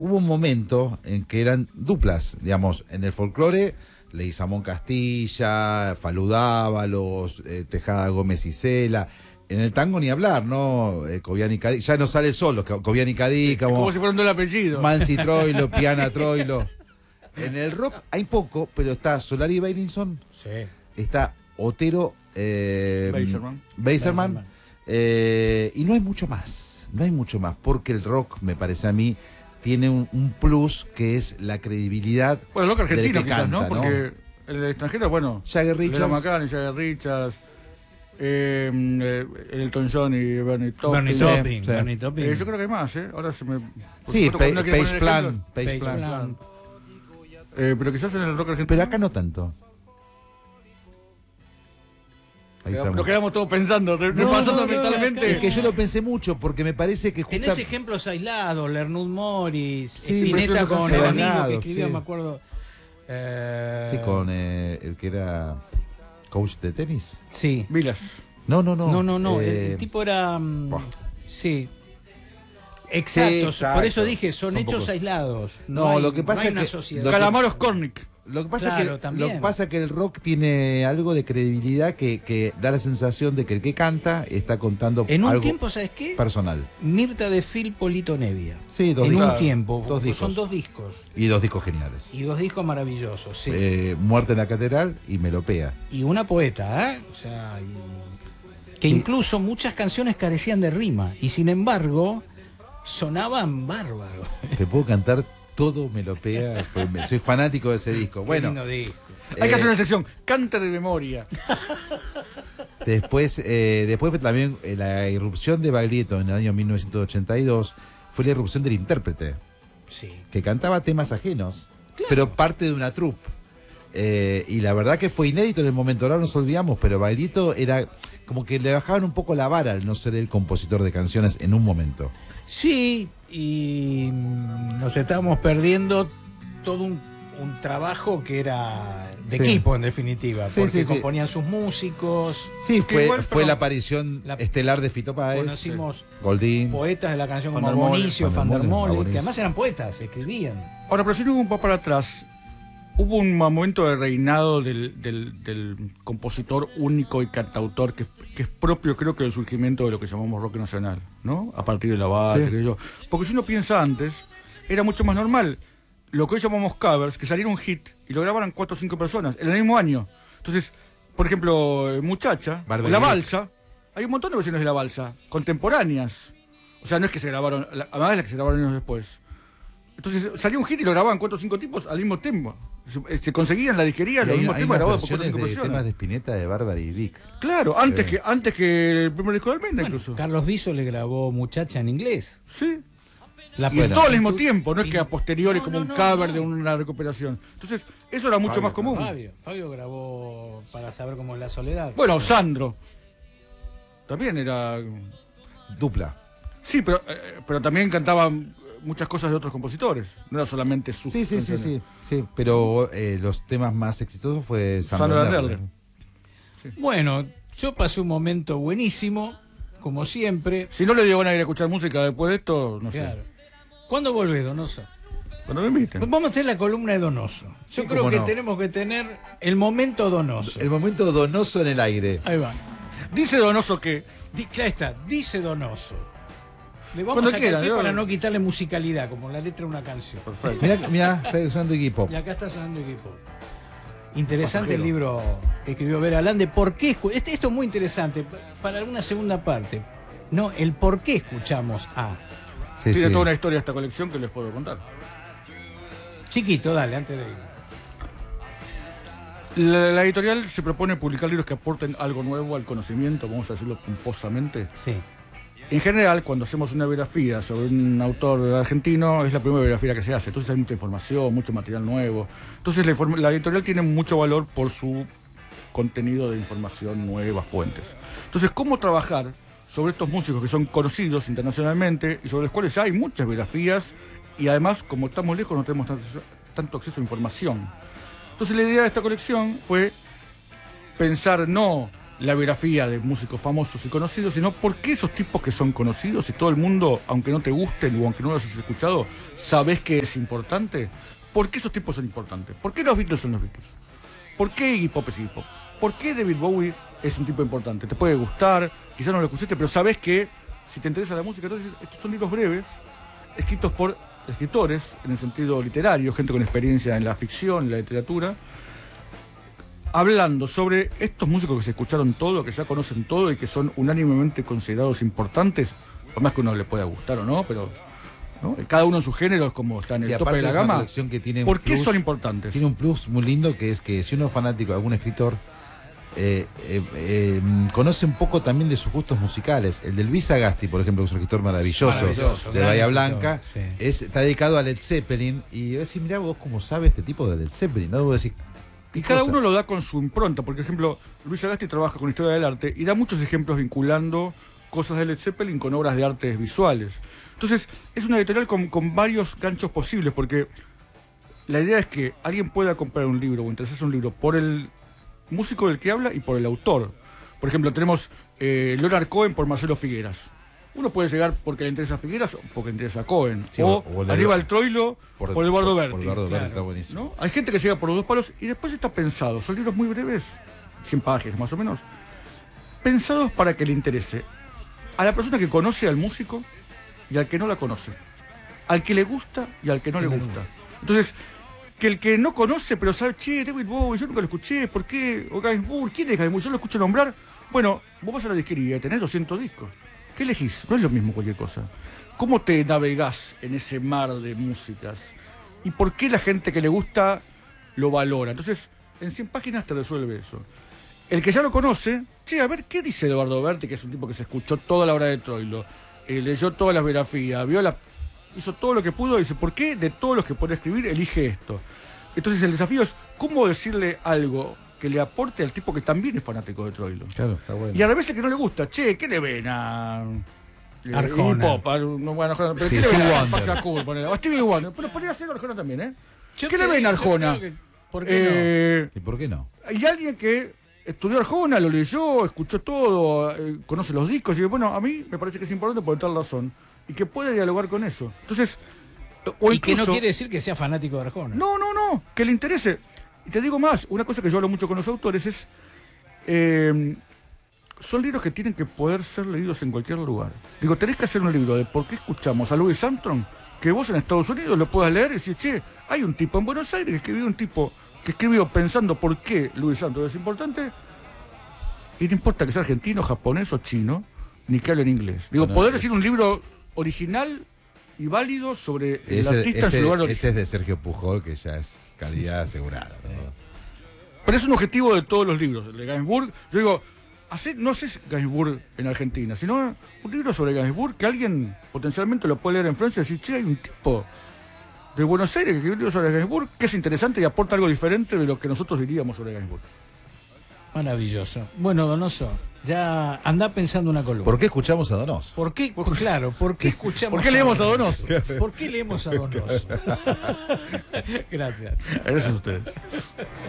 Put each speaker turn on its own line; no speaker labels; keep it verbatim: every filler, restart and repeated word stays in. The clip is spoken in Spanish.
hubo un momento en que eran duplas, digamos, en el folclore, Leguizamón Castilla, Falú Dávalos, eh, Tejada Gómez y Cela. En el tango ni hablar, ¿no? Eh, Cobian y Cadí, ya no sale solo, Cobian y Cadí, como,
como si fueran del apellido.
Mansi Troilo, Piana Troilo. En el rock hay poco, pero está Solari Bailinson,
Sí.
está Otero, eh,
Beiserman.
Beiserman, eh, y no hay mucho más, no hay mucho más, porque el rock, me parece a mí, tiene un, un plus que es la credibilidad.
Bueno, el rock argentino
del que
quizás,
canta,
¿no? Porque el extranjero, bueno,
Jagger Richards,
McCartney, Jagger Richards, eh, eh, Elton John y Bernie Taupin.
Bernie
Sí,
Taupin.
sí.
Bernie Taupin.
Eh, yo creo que hay más, ¿eh? Ahora se me... por
sí,
supuesto,
Pa-
cuando uno quiere
Page
poner
Plan,
ejemplos,
Page
Page
Plan.
Plan.
eh, pero quizás en el rock argentino...
Pero acá no tanto. Ahí
Quedamos-
estamos.
Nos quedamos todos pensando,
No,
repasando
no, no,
mentalmente.
Es que yo lo pensé mucho, porque me parece que
Tenés
justa...
ejemplos aislados, Lernud Morris,
Sí,
Spinetta
pero
con
eso
el
no
amigo
aislado,
que escribía,
sí.
me acuerdo. Eh,
Sí, con eh, el que era coach de tenis.
Sí.
Vilas.
No, no, no.
No, no, no. el,
eh,
el tipo era. mm,
buah.
sí. Exacto,
exacto.
por eso dije, son,
Son
hechos
pocos.
aislados. No,
No,
hay,
lo que pasa
no hay
es
una
que-
sociedad.
lo que-
Calamaros Kornick.
Lo que pasa
Claro,
es que
también.
lo que pasa es que el rock tiene algo de credibilidad que, que da la sensación de que el que canta está contando
En un
algo
tiempo, ¿sabes qué?
personal.
Mirta de Phil, Polito Nevia.
Sí, dos
En
discos.
un tiempo,
Dos
porque
discos.
son dos discos.
Y dos discos geniales.
Y dos discos maravillosos, sí.
Eh, Muerte en la Catedral y Melopea.
Y una poeta, ¿eh? O sea, y- que
Sí.
incluso muchas canciones carecían de rima. Y sin embargo, sonaban bárbaros.
Te puedo cantar todo Melopea, pues me- soy fanático de ese disco.
Qué
Bueno,
lindo disco.
Hay que
eh,
hacer una sección, cante de memoria.
después, eh, después también eh, la irrupción de Baglietto en el año mil novecientos ochenta y dos fue la irrupción del intérprete,
Sí.
que cantaba temas ajenos, pero parte de una troupe. Eh, y la verdad que fue inédito en el momento, ahora nos olvidamos, pero Baglietto era como que le bajaban un poco la vara al no ser el compositor de canciones en un momento.
Sí, y mm, nos estábamos perdiendo todo un, un trabajo que era de
Sí.
equipo, en definitiva,
Sí,
porque
sí, sí.
componían sus músicos,
Sí,
Que
fue,
igual,
fue
perdón,
la aparición
la-
estelar de Fito Páez,
conocimos
Goldín.
poetas de la canción como
Van der Molen,
Bonicio,
Van der
Van der
Molen,
Molen,
Bonicio.
que además eran poetas, escribían.
Ahora, pero si no hubo un poco para atrás, hubo un momento de reinado del, del, del compositor único y cantautor que, que es propio, creo que, del surgimiento de lo que llamamos rock nacional, ¿no? A partir de la base,
Sí.
qué sé yo. Porque si uno piensa antes, era mucho más normal lo que hoy llamamos covers, que saliera un hit y lo grabaran cuatro o cinco personas en el mismo año. Entonces, por ejemplo, eh, Muchacha,
Bárbara
La
Lic.
Balsa, hay un montón de versiones de La Balsa, contemporáneas. O sea, no es que se grabaron, la- además de las que se grabaron años después. Entonces salió un hit y lo grababan cuatro o cinco tipos al mismo tiempo. Se, se conseguían la disquería
Y
los
hay,
mismos
hay
temas
unas
grabados por cuatro o
versiones
cinco
de temas
personas.
de Spinetta de Bárbara y Dick.
Claro, antes,
Sí.
que, antes que el primer disco de Almendra,
Bueno,
incluso.
Carlos Viso le grabó Muchacha en inglés.
Sí.
La
Y
Bueno.
todo al mismo
tú-
tiempo, no es
y-
que a posteriori
No,
como
no,
un
no,
cover
no.
de una recuperación. Entonces, eso era mucho
Fabio,
más común.
Fabio, Fabio grabó Para saber cómo es la soledad.
Bueno, Sandro. También era.
Dupla.
Sí, pero, eh, pero también cantaban muchas cosas de otros compositores. No era solamente sus
Sí, sí, sí,
canciones.
sí, sí. Pero eh, los temas más exitosos fue
Sandro
Sandro
Anderle.
Anderle.
Bueno, yo pasé un momento buenísimo, como siempre.
Si no le dio ganas de ir a escuchar música después de esto, no
Claro.
sé.
¿Cuándo volvés, Donoso?
Cuando me inviten.
Vamos a tener la columna de Donoso. Yo
Sí,
creo
cómo
que
no.
tenemos que tener el momento Donoso.
El momento donoso en el aire.
Ahí va.
Dice Donoso que.
Di- ya está, dice Donoso. Le vamos
Cuando
a
quiera,
cantar
yo-
para no quitarle musicalidad, como la letra de una canción.
Perfecto.
Mirá, mirá, está usando equipo.
Y acá está sonando equipo. Interesante el
Pasajero.
libro que escribió Vera Alán de por qué escu- este, esto es muy interesante pa- para alguna segunda parte. No, el por qué escuchamos a
Sí,
Tiene
sí.
toda una historia esta colección que les puedo contar.
Chiquito, dale, antes de ir.
La, la editorial se propone publicar libros que aporten algo nuevo al conocimiento, vamos a decirlo pomposamente.
Sí.
En general, cuando hacemos una biografía sobre un autor argentino, es la primera biografía que se hace. Entonces hay mucha información, mucho material nuevo. Entonces la, inform- la editorial tiene mucho valor por su contenido de información nueva, fuentes. Entonces, ¿cómo trabajar sobre estos músicos que son conocidos internacionalmente y sobre los cuales ya hay muchas biografías y además, como estamos lejos, no tenemos tanto, tanto acceso a información? Entonces la idea de esta colección fue pensar no la biografía de músicos famosos y conocidos, sino por qué esos tipos que son conocidos y todo el mundo, aunque no te gusten o aunque no los hayas escuchado, sabes que es importante. ¿Por qué esos tipos son importantes? ¿Por qué los Beatles son los Beatles? ¿Por qué Iggy Pop es Iggy Pop? ¿Por qué David Bowie es un tipo importante? Te puede gustar, quizás no lo escuchaste, pero sabes que si te interesa la música, entonces estos son libros breves, escritos por escritores, en el sentido literario, gente con experiencia en la ficción, en la literatura, hablando sobre estos músicos que se escucharon todo, que ya conocen todo y que son unánimemente considerados importantes, por más que uno le pueda gustar o no, pero ¿no? Cada uno en su género es como está en
Sí,
el tope de la
es una
gama.
colección que tiene un
¿Por qué
plus,
son importantes?
Tiene un plus muy lindo, que es que si uno es fanático de algún escritor, eh, eh, eh, conoce un poco también de sus gustos musicales. El de Luis Sagasti, por ejemplo, que es un escritor maravilloso,
Maravilloso,
de
gran
Bahía
escritor,
Blanca,
sí.
es, está dedicado a Led Zeppelin, y yo decís, mirá vos cómo sabe este tipo de Led Zeppelin, ¿no? Vos decís,
Y cada
cosa?
uno lo da con su impronta. Por ejemplo, Luis Sagasti trabaja con historia del arte y da muchos ejemplos vinculando cosas de Led Zeppelin con obras de artes visuales. Entonces, es una editorial con, con varios ganchos posibles, porque la idea es que alguien pueda comprar un libro o interesarse en un libro por el músico del que habla y por el autor. Por ejemplo, tenemos eh, Leonard Cohen por Marcelo Figueras. Uno puede llegar porque le interesa a Figueras o porque le interesa a Cohen.
Sí,
o
o- o le-
Aníbal Troilo por, por Eduardo
por,
Berti.
por Eduardo
claro,
Berti, está buenísimo.
¿No? Hay gente que llega por los dos palos y después está pensado. Son libros muy breves, cien páginas más o menos, pensados para que le interese a la persona que conoce al músico y al que no la conoce, al que le gusta y al que no le gusta. Entonces, que el que no conoce pero sabe, che, David Bowie, yo nunca lo escuché, ¿por qué? O Gainsbourg, ¿quién es Gainsbourg? Yo lo escucho nombrar. Bueno, vos vas a la disquería y tenés doscientos discos. ¿Qué elegís? No es lo mismo cualquier cosa. ¿Cómo te navegás en ese mar de músicas? ¿Y por qué la gente que le gusta lo valora? Entonces, en cien páginas te resuelve eso. El que ya lo conoce, che, a ver, ¿qué dice Eduardo Berti, que es un tipo que se escuchó toda la obra de Troilo, eh, leyó todas las biografías, vio la, hizo todo lo que pudo, y dice, ¿por qué de todos los que puede escribir elige esto? Entonces el desafío es cómo decirle algo que le aporte al tipo que también es fanático de Troilo.
Claro, está bueno.
Y a la vez el que no le gusta, che, ¿qué le ven a eh,
Arjona.
Iggy Pop? A- no, bueno, Arjona, pero
Sí,
¿qué le ven
Stevie
a
Wonder.
Shakur, ponele? O a Stevie Wonder, pero podría ser Arjona también, ¿eh?
Yo
¿Qué le
creo-
ven a
yo
Arjona?
creo que- ¿Por qué
Eh,
¿Y por qué no?
Hay alguien que estudió Arjona, lo leyó, escuchó todo, eh, conoce los discos, y bueno, a mí me parece que es importante por tal razón, y que puede dialogar con eso. Entonces, o
y que no
incluso-
quiere decir que sea fanático de Arjona.
no, no, no, que le interese. Y te digo más, una cosa que yo hablo mucho con los autores es, eh, son libros que tienen que poder ser leídos en cualquier lugar. Digo, tenés que hacer un libro de por qué escuchamos a Louis Armstrong, que vos en Estados Unidos lo puedas leer y decir, che, hay un tipo en Buenos Aires que escribió un tipo que escribió pensando por qué Louis Armstrong es importante, y no importa que sea argentino, japonés o chino, ni que hable en inglés. Digo,
Bueno,
poder
es-
decir un libro original y válido sobre el
Ese,
artista en
ese-
su lugar de
ese
origen.
es de Sergio Pujol, que ya es calidad asegurada, ¿no?
Pero es un objetivo de todos los libros. El de Gainsbourg, yo digo, hacer, no sé si Gainsbourg en Argentina, sino un libro sobre Gainsbourg que alguien potencialmente lo puede leer en Francia y decir, che, hay un tipo de Buenos Aires que escribió un libro sobre Gainsbourg que es interesante y aporta algo diferente de lo que nosotros diríamos sobre Gainsbourg.
Maravilloso. Bueno, Donoso, ya anda pensando una columna.
¿Por qué escuchamos a Donos?
¿Por qué? Claro, ¿por qué escuchamos
¿Por qué leemos a Donoso?
¿Por qué leemos a Donoso? Gracias.
Gracias a ustedes.